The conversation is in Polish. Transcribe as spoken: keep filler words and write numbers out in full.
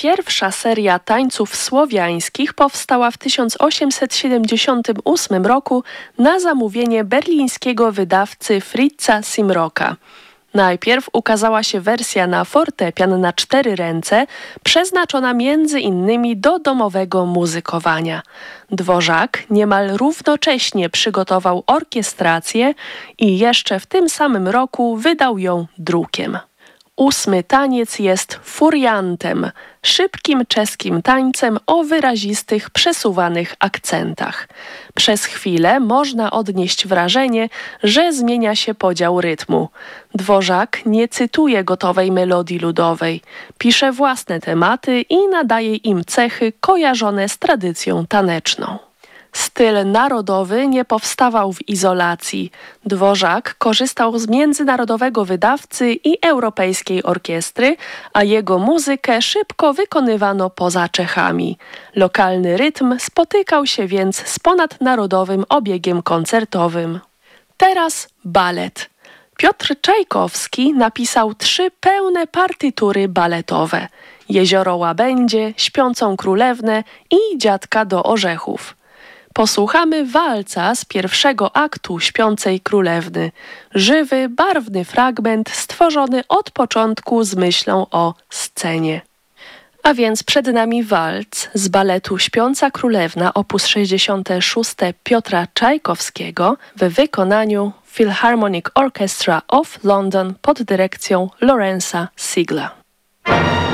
pierwsza seria tańców słowiańskich powstała w tysiąc osiemset siedemdziesiątym ósmym roku na zamówienie berlińskiego wydawcy Fritza Simrocka. Najpierw ukazała się wersja na fortepian na cztery ręce, przeznaczona między innymi do domowego muzykowania. Dworzak niemal równocześnie przygotował orkiestrację i jeszcze w tym samym roku wydał ją drukiem. Ósmy taniec jest furiantem, szybkim czeskim tańcem o wyrazistych, przesuwanych akcentach. Przez chwilę można odnieść wrażenie, że zmienia się podział rytmu. Dworzak nie cytuje gotowej melodii ludowej, pisze własne tematy i nadaje im cechy kojarzone z tradycją taneczną. Styl narodowy nie powstawał w izolacji. Dworzak korzystał z międzynarodowego wydawcy i europejskiej orkiestry, a jego muzykę szybko wykonywano poza Czechami. Lokalny rytm spotykał się więc z ponadnarodowym obiegiem koncertowym. Teraz balet. Piotr Czajkowski napisał trzy pełne partytury baletowe: Jezioro Łabędzie, Śpiącą Królewnę i Dziadka do orzechów. Posłuchamy walca z pierwszego aktu Śpiącej Królewny. Żywy, barwny fragment stworzony od początku z myślą o scenie. A więc przed nami walc z baletu Śpiąca Królewna op. sześćdziesiąt sześć Piotra Czajkowskiego w wykonaniu Philharmonic Orchestra of London pod dyrekcją Lorenza Sigla.